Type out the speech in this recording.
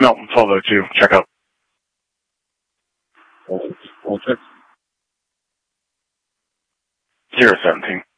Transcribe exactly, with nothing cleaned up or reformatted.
No, twelve oh two. Check out. One six. Zero seventeen.